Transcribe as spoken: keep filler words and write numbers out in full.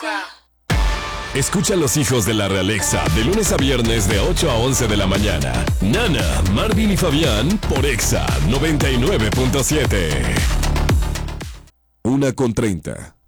Escucha a los hijos de la Realexa de lunes a viernes de ocho a once de la mañana. Nana, Marvin y Fabián por Exa noventa y nueve punto siete. Una con treinta.